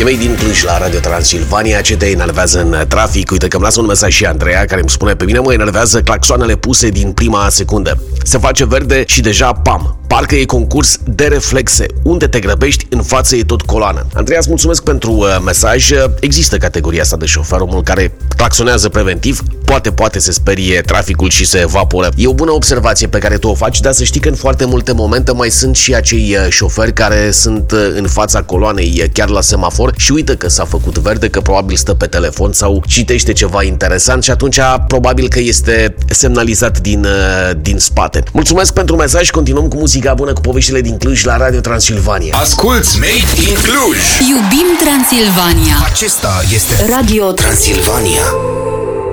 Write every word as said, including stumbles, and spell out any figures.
Prietenii mei din Cluj la Radio Transilvania, ce te enervează în trafic? Uite că îmi lasă un mesaj și Andreea care îmi spune: pe mine mă enervează claxoanele puse din prima secundă. Se face verde și deja pam. Parcă e concurs de reflexe. Unde te grăbești, în față e tot coloană. Andreea, îți mulțumesc pentru uh, mesaj. Există categoria asta de șofer, omul care claxonează preventiv, poate, poate se sperie traficul și se evaporă. E o bună observație pe care tu o faci, dar să știi că în foarte multe momente mai sunt și acei uh, șoferi care sunt uh, în fața coloanei, uh, chiar la semafor, și uită că s-a făcut verde, că probabil stă pe telefon sau citește ceva interesant și atunci probabil că este semnalizat din, uh, din spate. Mulțumesc pentru mesaj, continuăm cu muzica bună, cu poveștile din Cluj la Radio Transilvania. Asculți Made in Cluj! Iubim Transilvania! Acesta este Radio Transilvania.